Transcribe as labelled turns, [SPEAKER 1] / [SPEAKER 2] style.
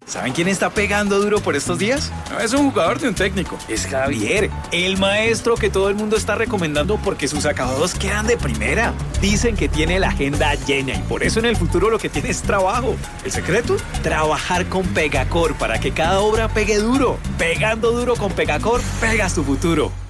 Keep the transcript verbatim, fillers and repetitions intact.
[SPEAKER 1] ¿Saben quién está pegando duro por estos días? No es un jugador ni un técnico, es Javier, el maestro que todo el mundo está recomendando porque sus acabados quedan de primera. Dicen que tiene la agenda llena y por eso en el futuro lo que tiene es trabajo. ¿El secreto? Trabajar con Pegacor para que cada obra pegue duro. Pegando duro con Pegacor, pegas tu futuro.